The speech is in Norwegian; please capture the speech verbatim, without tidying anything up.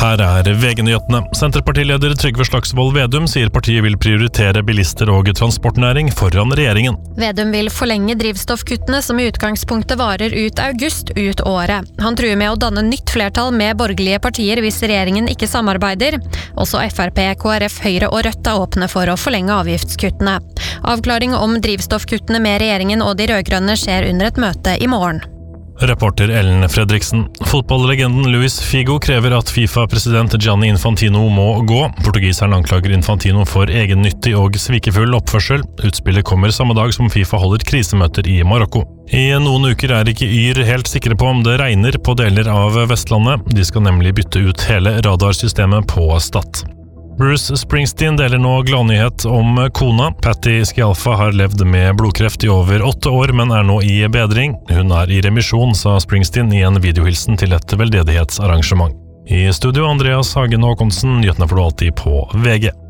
Her er V G-nyhetene. Senterpartileder Trygve Slagsvold Vedum sier partiet vil prioritere bilister og transportnæring foran regjeringen. Vedum vil forlenge drivstoffkuttene som i utgangspunktet varer ut august ut året. Han truer med å danne nytt flertall med borgerlige partier hvis regjeringen ikke samarbeider. Også F R P, K R F, Høyre og Rødt er åpne for å forlenge avgiftskuttene. Avklaring om drivstoffkuttene med regjeringen og de rødgrønne skjer under et møte i morgen. Reporter Ellen Fredriksen. Fotballlegenden Luis Figo krever at FIFA-president Gianni Infantino må gå. Portugiseren anklager Infantino for egennyttig og svikefull oppførsel. Utspillet kommer samme dag som FIFA holder krisemøter i Marokko. I noen uker er ikke Yr helt sikre på om det regner på deler av Vestlandet. De skal nemlig bytte ut hele radarsystemet på Stad. Bruce Springsteen deler nå gladnyhet om kona. Patty Scialfa har levd med blodkreft i over åtte år, men er nå i bedring. Hun er i remisjon, sa Springsteen i en videohilsen til et veldedighetsarrangement. I studio Andreas Hagen Håkonsen, nyhetene får du alltid på V G.